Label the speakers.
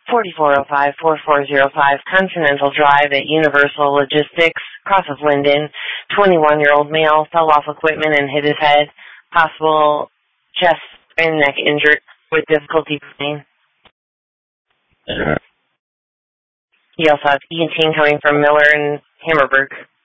Speaker 1: 4405-4405 Continental Drive at Universal Logistics, cross of Linden. 21-year-old male fell off equipment and hit his head. Possible chest and neck injury with difficulty breathing. He also has ENT coming from Miller and Hammerberg.